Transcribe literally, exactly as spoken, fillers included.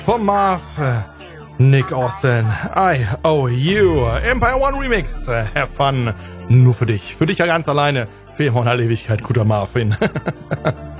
Vom Marv, Nick Austin, I owe you, Empire One Remix, have fun, nur für dich, für dich ja ganz alleine, für immer und alle Ewigkeit, guter Marvin.